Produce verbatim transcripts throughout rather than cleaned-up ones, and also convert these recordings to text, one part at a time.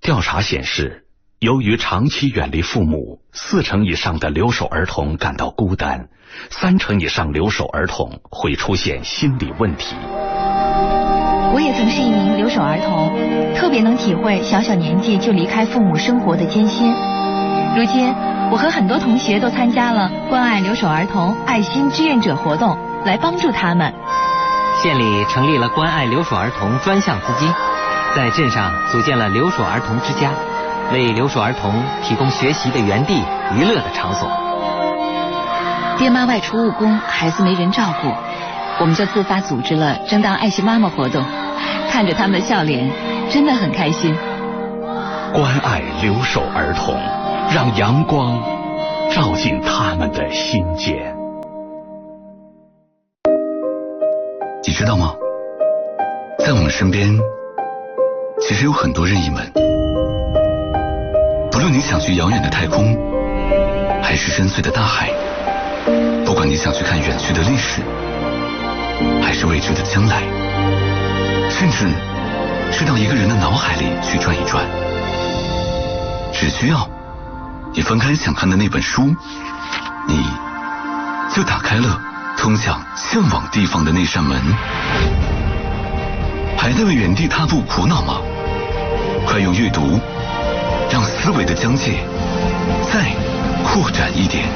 调查显示，由于长期远离父母，四成以上的留守儿童感到孤单，三成以上留守儿童会出现心理问题。 我也曾是一名留守儿童，特别能体会小小年纪就离开父母生活的艰辛。如今，我和很多同学都参加了关爱留守儿童爱心志愿者活动，来帮助他们。 县里成立了关爱留守儿童专项资金，在镇上组建了留守儿童之家，为留守儿童提供学习的园地、娱乐的场所。 爹妈外出务工，孩子没人照顾，我们就自发组织了争当爱心妈妈活动，看着他们的笑脸，真的很开心。 关爱留守儿童，让阳光照进他们的心间。 你知道吗？在我们身边，其实有很多任意门。不论你想去遥远的太空，还是深邃的大海，不管你想去看远去的历史，还是未知的将来，甚至是到一个人的脑海里去转一转，只需要你翻开想看的那本书，你就打开了通向向往地方的那扇门。还在为原地踏步苦恼吗？快用阅读让思维的疆界再扩展一点。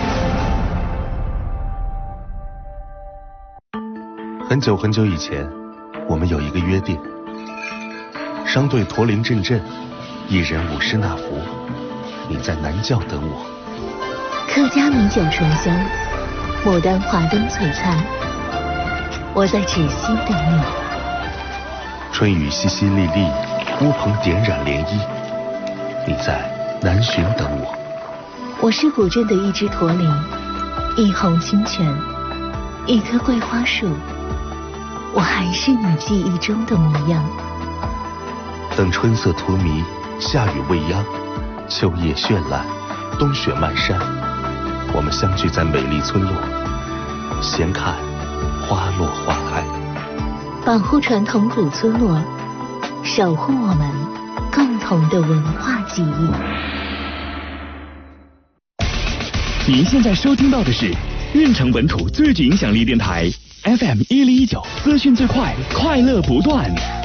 很久很久以前，我们有一个约定，商队驼铃阵阵，一人舞狮那福，你在南教等我。 客家米酒醇香，牡丹华灯璀璨，我在芷溪等你。 春雨淅淅沥沥，乌篷点染涟漪，你在南浔等我。 我是古镇的一只驼铃，一泓清泉，一棵桂花树，我还是你记忆中的模样。 等春色荼蘼，夏雨未央，秋叶绚烂，冬雪漫山，我们相聚在美丽村落，闲看花落花开。 保护传统古村落，守护我们共同的文化记忆。 您现在收听到的是运城本土最具影响力电台 F M 一零一九，资讯最快，快乐不断。